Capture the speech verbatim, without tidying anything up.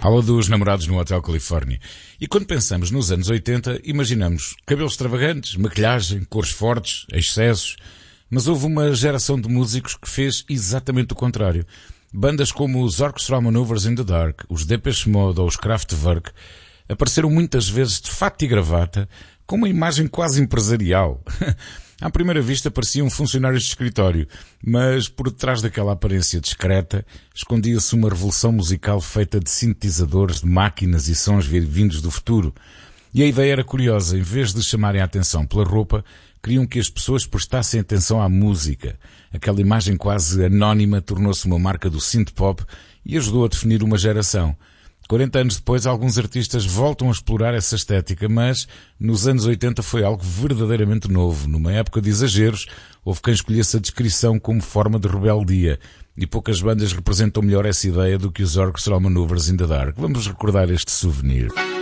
Fala dos Namorados no Hotel Califórnia. E quando pensamos nos anos oitenta, imaginamos cabelos extravagantes, maquilhagem, cores fortes, excessos. Mas houve uma geração de músicos que fez exatamente o contrário. Bandas como os Orchestral Maneuvers in the Dark, os Depeche Mode ou os Kraftwerk apareceram muitas vezes de fato e gravata com uma imagem quase empresarial. À primeira vista pareciam funcionários de escritório, mas por detrás daquela aparência discreta escondia-se uma revolução musical feita de sintetizadores, de máquinas e sons vindos do futuro. E a ideia era curiosa. Em vez de chamarem a atenção pela roupa, queriam que as pessoas prestassem atenção à música. Aquela imagem quase anónima tornou-se uma marca do synth-pop e ajudou a definir uma geração. quarenta anos depois, alguns artistas voltam a explorar essa estética, mas nos anos oitenta foi algo verdadeiramente novo. Numa época de exageros, houve quem escolhesse a descrição como forma de rebeldia, e poucas bandas representam melhor essa ideia do que os Orchestral Maneuvers in the Dark. Vamos recordar este souvenir.